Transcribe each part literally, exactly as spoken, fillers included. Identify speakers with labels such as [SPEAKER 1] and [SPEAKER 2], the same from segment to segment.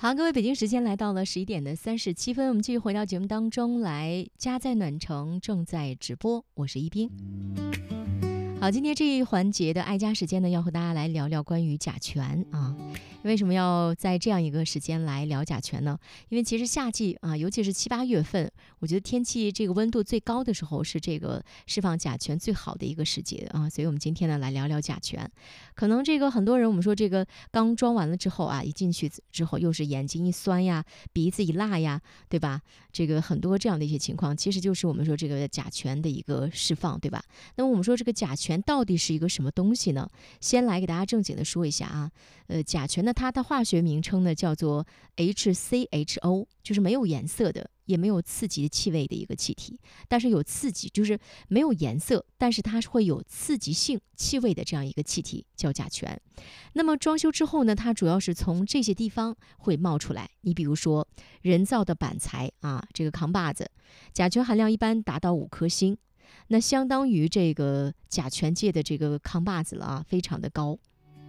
[SPEAKER 1] 好，各位，北京时间来到了十一点的三十七分，我们继续回到节目当中来。家在暖城正在直播，我是一冰。好，今天这一环节的爱家时间呢，要和大家来聊聊关于甲醛啊。为什么要在这样一个时间来聊甲醛呢？因为其实夏季啊，尤其是七八月份，我觉得天气这个温度最高的时候是这个释放甲醛最好的一个时节啊。所以我们今天呢来聊聊甲醛。可能这个很多人我们说这个刚装完了之后啊，一进去之后又是眼睛一酸呀，鼻子一辣呀，对吧？这个很多这样的一些情况，其实就是我们说这个甲醛的一个释放，对吧？那么我们说这个甲醛到底是一个什么东西呢？先来给大家正经的说一下啊，呃，甲醛呢，它的化学名称呢叫做 H C H O， 就是没有颜色的，也没有刺激的气味的一个气体，但是有刺激，就是没有颜色，但是它会有刺激性气味的这样一个气体叫甲醛。那么装修之后呢，它主要是从这些地方会冒出来。你比如说人造的板材啊，这个扛把子，甲醛含量一般达到五颗星，那相当于这个甲醛界的这个扛把子了啊，非常的高。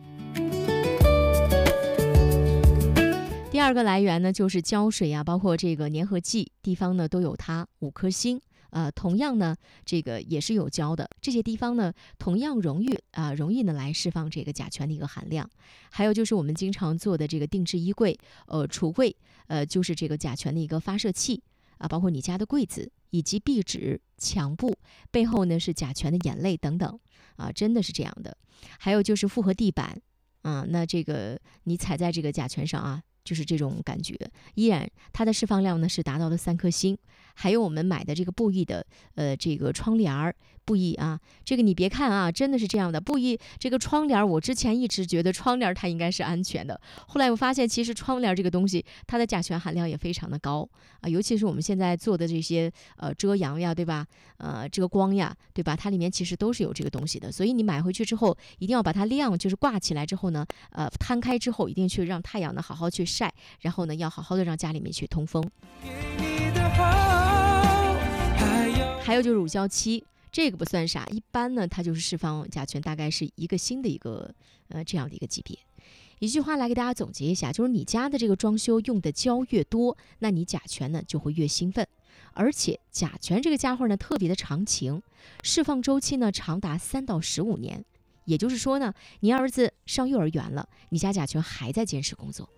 [SPEAKER 1] 第二个来源呢，就是胶水啊，包括这个粘合剂，地方呢都有它五颗星。呃，同样呢，这个也是有胶的，这些地方呢，同样容易啊、呃，容易呢来释放这个甲醛的一个含量。还有就是我们经常做的这个定制衣柜、呃橱柜，呃，就是这个甲醛的一个发射器啊，包括你家的柜子以及壁纸、墙布背后呢是甲醛的眼泪等等啊，真的是这样的。还有就是复合地板啊，那这个你踩在这个甲醛上啊，就是这种感觉，依然它的释放量呢是达到了三颗星。还有我们买的这个布艺的呃这个窗帘儿，布艺啊，这个你别看啊，真的是这样的。布艺这个窗帘，我之前一直觉得窗帘它应该是安全的，后来我发现其实窗帘这个东西它的甲醛含量也非常的高啊，尤其是我们现在做的这些呃遮阳呀，对吧？呃遮光呀，对吧？它里面其实都是有这个东西的，所以你买回去之后一定要把它晾，就是挂起来之后呢，呃摊开之后一定去让太阳呢好好去晒，然后呢要好好的让家里面去通风。还有就是乳胶漆，这个不算啥，一般呢它就是释放甲醛大概是一个星的一个呃这样的一个级别。一句话来给大家总结一下，就是你家的这个装修用的胶越多，那你甲醛呢就会越兴奋。而且甲醛这个家伙呢特别的长情，释放周期呢长达三到十五年。也就是说呢，你儿子上幼儿园了，你家甲醛还在坚持工作。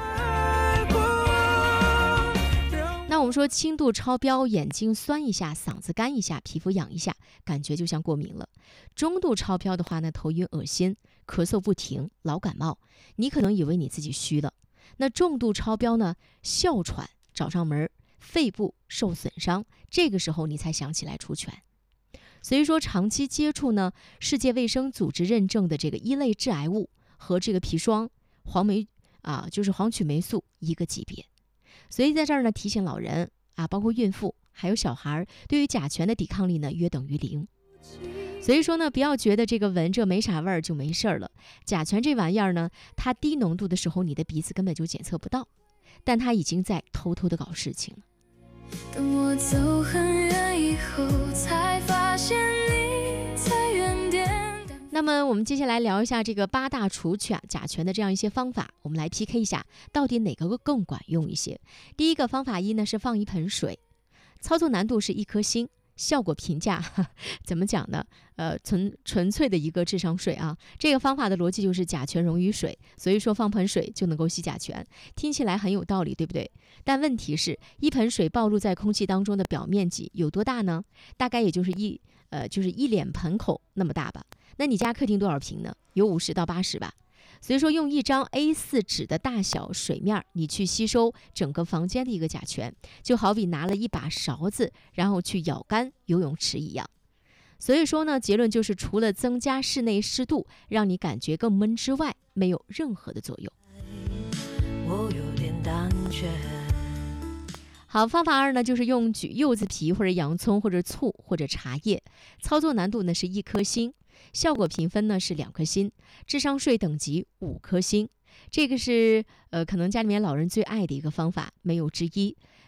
[SPEAKER 1] 那我们说轻度超标，眼睛酸一下，嗓子干一下，皮肤痒一下，感觉就像过敏了。中度超标的话呢，头晕恶心，咳嗽不停，老感冒，你可能以为你自己虚了。那重度超标呢，哮喘找上门，肺部受损伤，这个时候你才想起来除醛。所以说长期接触呢，世界卫生组织认证的这个一类致癌物和这个砒霜、黄霉啊，就是黄曲霉素一个级别。所以在这儿呢，提醒老人啊，包括孕妇还有小孩，对于甲醛的抵抗力呢约等于零。所以说呢，不要觉得这个闻着没啥味儿就没事儿了。甲醛这玩意儿呢，它低浓度的时候，你的鼻子根本就检测不到，但它已经在偷偷的搞事情了。等我走很远以后，才发现你在原点。那么我们接下来聊一下这个八大除醛甲醛的这样一些方法，我们来 P K 一下，到底哪个更管用一些。第一个方法一呢是放一盆水，操作难度是一颗星，效果评价怎么讲呢？呃，纯纯粹的一个智商税啊。这个方法的逻辑就是甲醛溶于水，所以说放盆水就能够吸甲醛，听起来很有道理，对不对？但问题是，一盆水暴露在空气当中的表面积有多大呢？大概也就是一呃就是一脸盆口那么大吧。那你家客厅多少平呢？有五十到八十吧。所以说用一张 A 四 纸的大小水面，你去吸收整个房间的一个甲醛，就好比拿了一把勺子，然后去舀干游泳池一样。所以说呢，结论就是除了增加室内湿度，让你感觉更闷之外，没有任何的作用。我有点胆怯。好，方法二呢，就是用举柚子皮或者洋葱或者醋或者茶叶，操作难度呢是一颗星，效果评分呢是两颗星，智商税等级五颗星。这个是呃可能家里面老人最爱的一个方法，没有之一。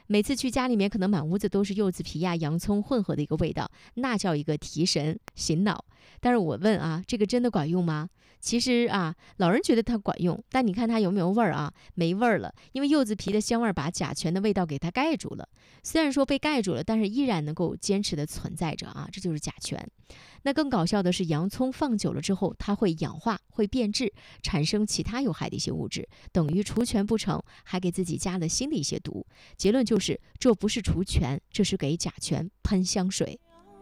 [SPEAKER 1] 每次去家里面，可能满屋子都是柚子皮呀、洋葱混合的一个味道，那叫一个提神醒脑。但是我问啊，这个真的管用吗？其实啊，老人觉得它管用，但你看它有没有味儿啊？没味儿了，因为柚子皮的香味儿把甲醛的味道给它盖住了。虽然说被盖住了，但是依然能够坚持的存在着啊，这就是甲醛。那更搞笑的是，洋葱放久了之后，它会氧化、会变质，产生其他有害的一些物质，等于除醛不成，还给自己加了新的一些毒。结论就是，这不是除醛，这是给甲醛喷香水。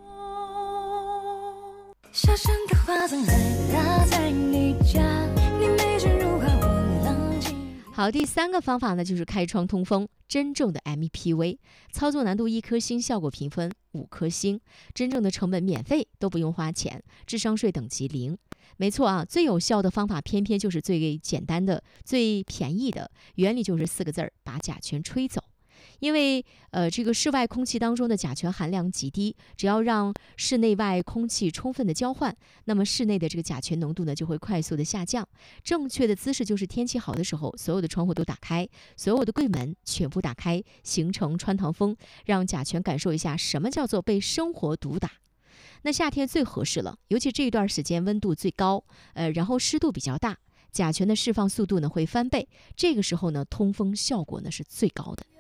[SPEAKER 1] 小山的花曾来打在你家，你眉间如画，我浪迹。好，第三个方法呢，就是开窗通风，真正的 M P V， 操作难度一颗星，效果评分五颗星，真正的成本免费，都不用花钱，智商税等级零。没错啊，最有效的方法偏偏就是最简单的、最便宜的，原理就是四个字儿：把甲醛吹走。因为呃，这个室外空气当中的甲醛含量极低，只要让室内外空气充分的交换，那么室内的这个甲醛浓度呢就会快速的下降。正确的姿势就是天气好的时候，所有的窗户都打开，所有的柜门全部打开，形成穿堂风，让甲醛感受一下什么叫做被生活毒打。那夏天最合适了，尤其这一段时间温度最高，呃，然后湿度比较大，甲醛的释放速度呢会翻倍，这个时候呢通风效果呢是最高的。